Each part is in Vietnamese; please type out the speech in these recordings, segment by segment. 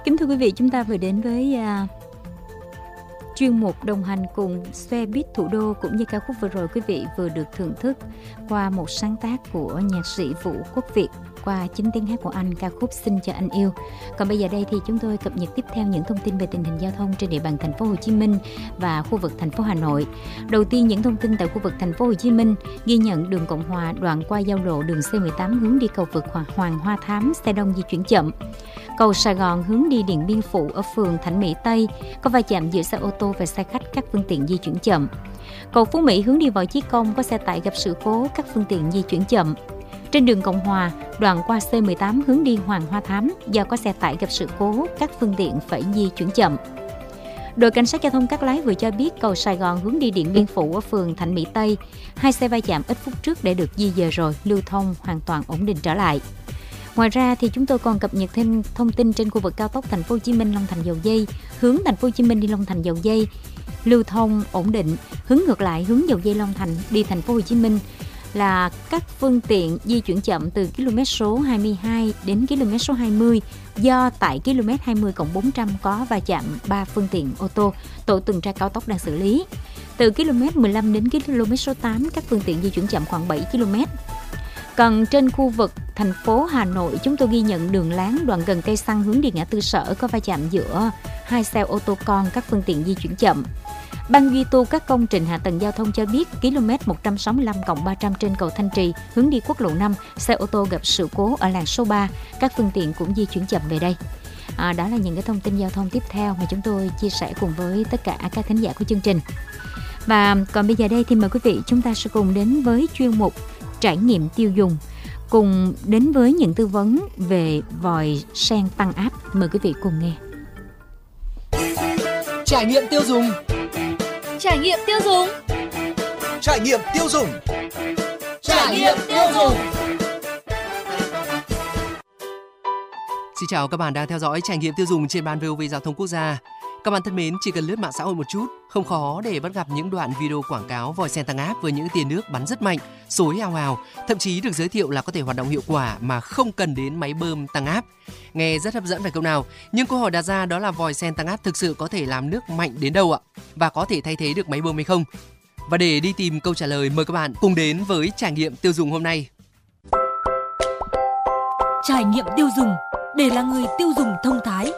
Kính thưa quý vị, chúng ta vừa đến với chuyên mục đồng hành cùng xe buýt thủ đô, cũng như ca khúc vừa rồi quý vị vừa được thưởng thức qua một sáng tác của nhạc sĩ Vũ Quốc Việt qua chính tiếng hát của anh, ca khúc Xin Cho Anh Yêu. Còn bây giờ đây thì chúng tôi cập nhật tiếp theo những thông tin về tình hình giao thông trên địa bàn thành phố Hồ Chí Minh và khu vực thành phố Hà Nội. Đầu tiên, những thông tin tại khu vực thành phố Hồ Chí Minh ghi nhận đường Cộng Hòa đoạn qua giao lộ đường C18 hướng đi cầu vượt Hoàng Hoa Thám, xe đông di chuyển chậm. Cầu Sài Gòn hướng đi Điện Biên Phủ ở phường Thạnh Mỹ Tây có va chạm giữa xe ô tô và xe khách, các phương tiện di chuyển chậm. Cầu Phú Mỹ hướng đi Võ Chí Công có xe tải gặp sự cố, các phương tiện di chuyển chậm. Trên đường Cộng Hòa, đoạn qua C18 hướng đi Hoàng Hoa Thám do có xe tải gặp sự cố, các phương tiện phải di chuyển chậm. Đội cảnh sát giao thông Cát Lái vừa cho biết cầu Sài Gòn hướng đi Điện Biên Phủ ở phường Thạnh Mỹ Tây, hai xe va chạm ít phút trước để được di dời rồi, lưu thông hoàn toàn ổn định trở lại. Ngoài ra thì chúng tôi còn cập nhật thêm thông tin trên khu vực cao tốc Thành phố Hồ Chí Minh Long Thành Dầu Giây, hướng Thành phố Hồ Chí Minh đi Long Thành Dầu Giây lưu thông ổn định, hướng ngược lại hướng Dầu Giây Long Thành đi Thành phố Hồ Chí Minh là các phương tiện di chuyển chậm từ km số 22 đến km số 20 do tại km 20+400 có va chạm 3 phương tiện ô tô, tổ tuần tra cao tốc đang xử lý. Từ km 15 đến km số 8 các phương tiện di chuyển chậm khoảng 7 km. Còn trên khu vực thành phố Hà Nội, chúng tôi ghi nhận đường láng đoạn gần cây xăng hướng đi ngã tư Sở có va chạm giữa hai xe ô tô con, các phương tiện di chuyển chậm. Ban duy tu các công trình hạ tầng giao thông cho biết km 165+300 trên cầu Thanh Trì hướng đi quốc lộ 5, xe ô tô gặp sự cố ở làn số 3, các phương tiện cũng di chuyển chậm về đây. Đó là những cái thông tin giao thông tiếp theo mà chúng tôi chia sẻ cùng với tất cả các khán giả của chương trình. Và còn bây giờ đây thì mời quý vị chúng ta sẽ cùng đến với chuyên mục Trải nghiệm tiêu dùng, cùng đến với những tư vấn về vòi sen tăng áp. Mời quý vị cùng nghe. Trải nghiệm tiêu dùng. Trải nghiệm tiêu dùng. Trải nghiệm tiêu dùng. Trải nghiệm tiêu dùng. Xin chào các bạn đang theo dõi Trải nghiệm tiêu dùng trên ban VOV Giao thông Quốc gia. Các bạn thân mến, chỉ cần lướt mạng xã hội một chút, không khó để bắt gặp những đoạn video quảng cáo vòi sen tăng áp với những tia nước bắn rất mạnh, xối ào ào, thậm chí được giới thiệu là có thể hoạt động hiệu quả mà không cần đến máy bơm tăng áp. Nghe rất hấp dẫn phải không nào? Nhưng câu hỏi đặt ra đó là vòi sen tăng áp thực sự có thể làm nước mạnh đến đâu ạ? Và có thể thay thế được máy bơm hay không? Và để đi tìm câu trả lời, mời các bạn cùng đến với Trải nghiệm tiêu dùng hôm nay. Trải nghiệm tiêu dùng để là người tiêu dùng thông thái.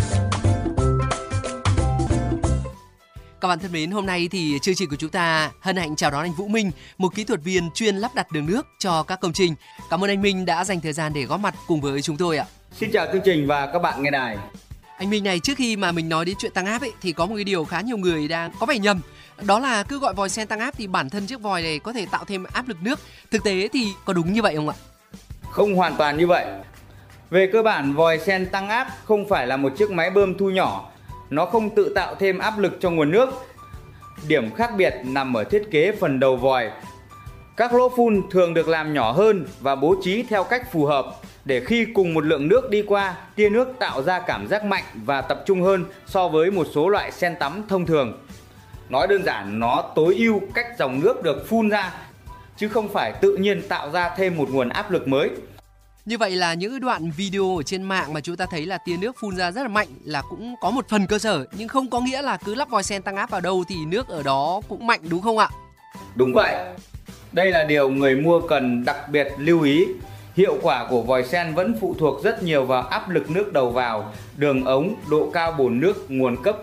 Các bạn thân mến, hôm nay thì chương trình của chúng ta hân hạnh chào đón anh Vũ Minh, một kỹ thuật viên chuyên lắp đặt đường nước cho các công trình. Cảm ơn anh Minh đã dành thời gian để góp mặt cùng với chúng tôi ạ. Xin chào chương trình và các bạn nghe đài. Anh Minh này, trước khi mà mình nói đến chuyện tăng áp ấy, thì có một cái điều khá nhiều người đang có vẻ nhầm. Đó là cứ gọi vòi sen tăng áp thì bản thân chiếc vòi này có thể tạo thêm áp lực nước. Thực tế thì có đúng như vậy không ạ? Không hoàn toàn như vậy. Về cơ bản, vòi sen tăng áp không phải là một chiếc máy bơm thu nhỏ. Nó không tự tạo thêm áp lực cho nguồn nước. Điểm khác biệt nằm ở thiết kế phần đầu vòi. Các lỗ phun thường được làm nhỏ hơn và bố trí theo cách phù hợp để khi cùng một lượng nước đi qua, tia nước tạo ra cảm giác mạnh và tập trung hơn so với một số loại sen tắm thông thường. Nói đơn giản, nó tối ưu cách dòng nước được phun ra, chứ không phải tự nhiên tạo ra thêm một nguồn áp lực mới. Như vậy là những đoạn video ở trên mạng mà chúng ta thấy là tia nước phun ra rất là mạnh là cũng có một phần cơ sở, nhưng không có nghĩa là cứ lắp vòi sen tăng áp vào đâu thì nước ở đó cũng mạnh, đúng không ạ? Đúng vậy. Đây là điều người mua cần đặc biệt lưu ý. Hiệu quả của vòi sen vẫn phụ thuộc rất nhiều vào áp lực nước đầu vào, đường ống, độ cao bồn nước, nguồn cấp